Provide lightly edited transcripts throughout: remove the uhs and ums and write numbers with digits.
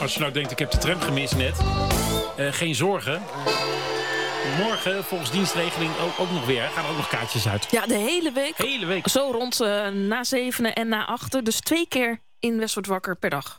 Als je nou denkt, ik heb de tram gemist net. Geen zorgen. Morgen, volgens dienstregeling, ook nog weer. Gaan er ook nog kaartjes uit. Ja, de hele week. Hele week. Zo rond na 7 en na 8. Dus 2 keer in West wordt wakker per dag.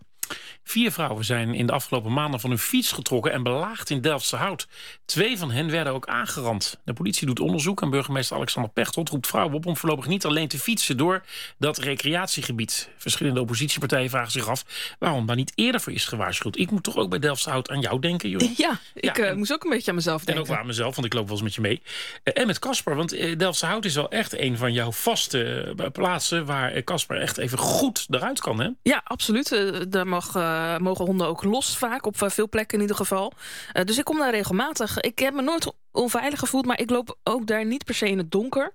4 vrouwen zijn in de afgelopen maanden van hun fiets getrokken en belaagd in Delftse Hout. 2 van hen werden ook aangerand. De politie doet onderzoek en burgemeester Alexander Pechtold roept vrouwen op om voorlopig niet alleen te fietsen door dat recreatiegebied. Verschillende oppositiepartijen vragen zich af waarom daar niet eerder voor is gewaarschuwd. Ik moet toch ook bij Delftse Hout aan jou denken, joh. Ja, ik moest ook een beetje aan mezelf denken. En ook aan mezelf, want ik loop wel eens met je mee. En met Casper, want Delftse Hout is wel echt een van jouw vaste plaatsen waar Casper echt even goed eruit kan, hè? Ja, absoluut. Daar mogen honden ook los vaak, op veel plekken in ieder geval. Dus ik kom daar regelmatig. Ik heb me nooit onveilig gevoeld, maar ik loop ook daar niet per se in het donker.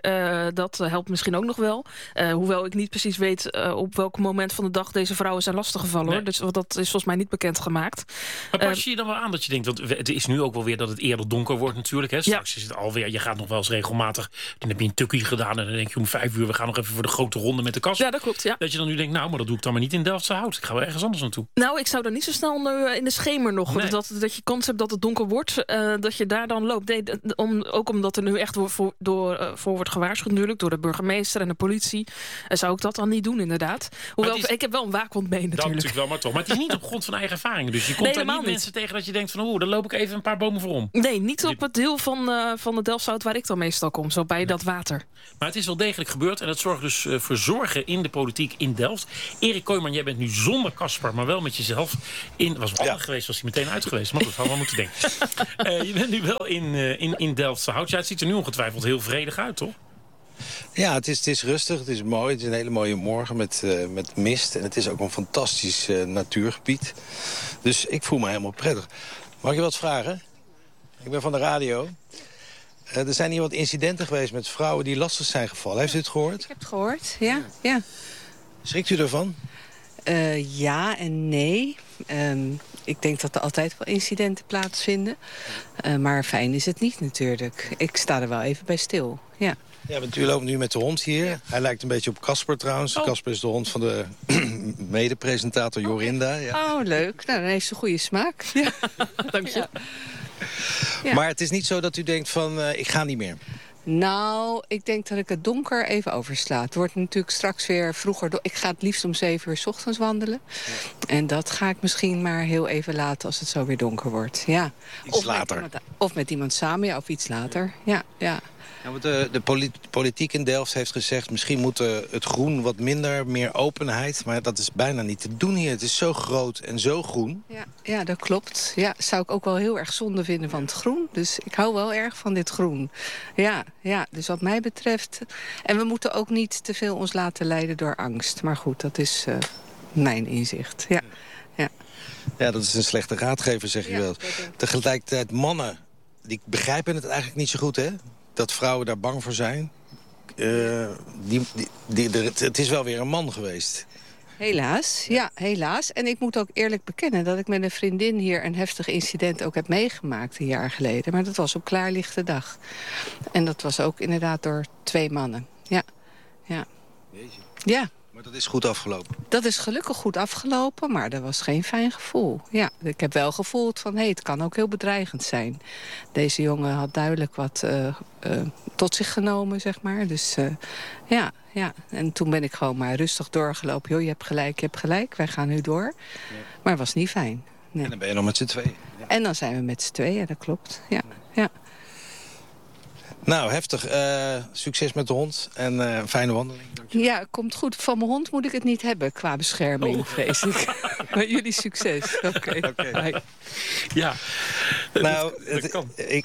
Dat helpt misschien ook nog wel. Hoewel ik niet precies weet op welk moment van de dag deze vrouwen zijn lastiggevallen. Nee. Hoor. Dus dat is volgens mij niet bekendgemaakt. Maar pas je dan wel aan dat je denkt, want het is nu ook wel weer dat het eerder donker wordt natuurlijk. Hè? Straks is het alweer, je gaat nog wel eens regelmatig, dan heb je een tukkie gedaan en dan denk je om 5 uur, we gaan nog even voor de grote ronde met de kast. Ja, dat klopt, ja. Dat je dan nu denkt, nou, maar dat doe ik dan maar niet in Delftse Hout. Ik ga wel ergens anders naartoe. Nou, ik zou dan niet zo snel in de schemer nog. Nee. Dat je kans hebt dat het donker wordt, dat je daar dan loopt. Nee, ook omdat er nu echt voor wordt gewaarschuwd natuurlijk, door de burgemeester en de politie. Zou ik dat dan niet doen, inderdaad. Hoewel, ik heb wel een waakhond mee natuurlijk. Dat natuurlijk wel, maar toch. Maar het is niet op grond van eigen ervaringen. Dus je komt daar niet mensen tegen dat je denkt van, dan loop ik even een paar bomen voor om. Nee, niet op het deel van de Delftse Hout waar ik dan meestal kom. Zo bij dat water. Maar het is wel degelijk gebeurd. En dat zorgt dus voor zorgen in de politiek in Delft. Erik Kooijman, jij bent nu zonder Casper, maar wel met jezelf. Was wel geweest, was hij meteen uit geweest. Maar dat hadden we moeten denken. Je bent nu wel in Delftse Hout. Ja, het ziet er nu ongetwijfeld heel vredig uit, toch? Ja, het is rustig, het is mooi. Het is een hele mooie morgen met mist. En het is ook een fantastisch natuurgebied. Dus ik voel me helemaal prettig. Mag je wat vragen? Ik ben van de radio. Er zijn hier wat incidenten geweest met vrouwen die lastig zijn gevallen. Heeft u het gehoord? Ik heb het gehoord, ja. Schrikt u ervan? Ja en nee. Ik denk dat er altijd wel incidenten plaatsvinden. Maar fijn is het niet natuurlijk. Ik sta er wel even bij stil, ja. Ja, want u loopt nu met de hond hier. Ja. Hij lijkt een beetje op Casper trouwens. Casper is de hond van de mede-presentator Jorinda. Ja. Oh, leuk. Nou, dan heeft ze goede smaak. Ja. Dank je. Ja. Maar het is niet zo dat u denkt van, ik ga niet meer. Nou, ik denk dat ik het donker even oversla. Het wordt natuurlijk straks weer vroeger. Ik ga het liefst om 7 uur 's ochtends wandelen. Ja. En dat ga ik misschien maar heel even laten als het zo weer donker wordt. Ja. Iets later. Of met iemand samen, ja, of iets later. Ja. Ja, want de politiek in Delft heeft gezegd, misschien moet het groen wat minder, meer openheid. Maar dat is bijna niet te doen hier. Het is zo groot en zo groen. Ja, dat klopt. Ja, zou ik ook wel heel erg zonde vinden van het groen. Dus ik hou wel erg van dit groen. Ja, dus wat mij betreft. En we moeten ook niet te veel ons laten leiden door angst. Maar goed, dat is mijn inzicht. Ja. Ja, dat is een slechte raadgever, zeg je wel. Tegelijkertijd mannen, die begrijpen het eigenlijk niet zo goed, hè? Dat vrouwen daar bang voor zijn. Het is wel weer een man geweest. Helaas, ja, helaas. En ik moet ook eerlijk bekennen dat ik met een vriendin hier een heftig incident ook heb meegemaakt een jaar geleden. Maar dat was op klaarlichte dag. En dat was ook inderdaad door 2 mannen. Ja. Jeetje. Ja. Maar dat is goed afgelopen? Dat is gelukkig goed afgelopen, maar dat was geen fijn gevoel. Ja, ik heb wel gevoeld van, het kan ook heel bedreigend zijn. Deze jongen had duidelijk wat tot zich genomen, zeg maar. Dus ja. En toen ben ik gewoon maar rustig doorgelopen. Joh, je hebt gelijk, wij gaan nu door. Ja. Maar het was niet fijn. Nee. En dan ben je nog met z'n tweeën. Ja. En dan zijn we met z'n tweeën, dat klopt. Ja. Nou, heftig. Succes met de hond en fijne wandeling. Ja, komt goed. Van mijn hond moet ik het niet hebben qua bescherming, vrees ik. Maar jullie succes. Oké. Ja. Nou, dat kan.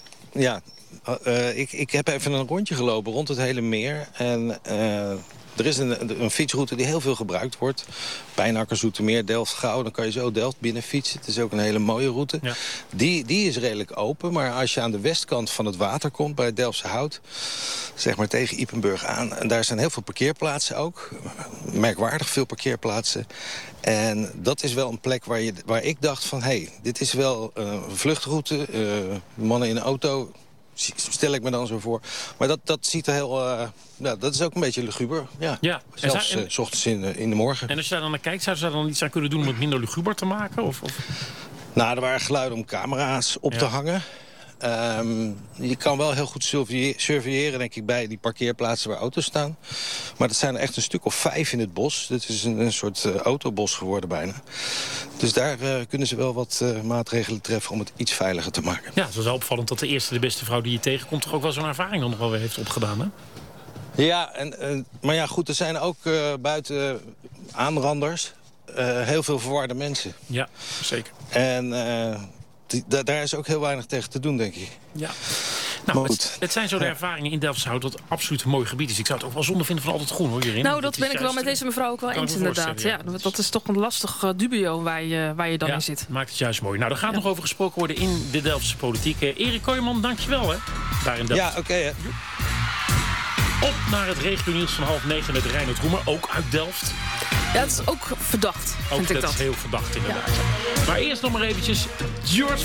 Ik heb even een rondje gelopen rond het hele meer. En er is een fietsroute die heel veel gebruikt wordt. Pijnakker, Zoetermeer, Delft-Gouw. Dan kan je zo Delft binnen fietsen. Het is ook een hele mooie route. Ja. Die is redelijk open. Maar als je aan de westkant van het water komt, bij het Delftse Hout, zeg maar tegen Ypenburg aan. En daar zijn heel veel parkeerplaatsen ook. Merkwaardig veel parkeerplaatsen. En dat is wel een plek waar ik dacht van, dit is wel een vluchtroute. Mannen in een auto. Stel ik me dan zo voor. Maar dat ziet er heel... dat is ook een beetje luguber. Ja. Zelfs 's ochtends in de morgen. En als je daar dan naar kijkt, zouden ze daar dan iets aan kunnen doen om het minder luguber te maken? Of? Nou, er waren geluiden om camera's op te hangen. Je kan wel heel goed surveilleren, denk ik, bij die parkeerplaatsen waar auto's staan. Maar dat zijn er echt een stuk of 5 in het bos. Dit is een soort autobos geworden bijna. Dus daar kunnen ze wel wat maatregelen treffen om het iets veiliger te maken. Ja, het is wel opvallend dat de eerste, de beste vrouw die je tegenkomt toch ook wel zo'n ervaring dan nog wel weer heeft opgedaan, hè? Ja, maar ja, goed, er zijn ook buiten aanranders heel veel verwarde mensen. Ja, zeker. En daar is ook heel weinig tegen te doen, denk ik. Ja. Nou, het zijn zo de ervaringen in Delftse Hout dat absoluut een mooi gebied is. Ik zou het ook wel zonde vinden van al het groen, hoor, hierin. Nou, dat ben ik wel met deze mevrouw ook wel eens, inderdaad. Ja, dat is toch een lastig dubio waar je dan in zit. Maakt het juist mooi. Nou, er gaat nog over gesproken worden in de Delftse politiek. Erik Kooijman, dankjewel, hè. Daar in Delft. Ja, oké. Op naar het regionieuws van 8:30 met Reinoud Roemer, ook uit Delft. Ja, dat is ook verdacht, vind ik dat. Dat is heel verdacht, inderdaad. Ja. Maar eerst nog maar eventjes George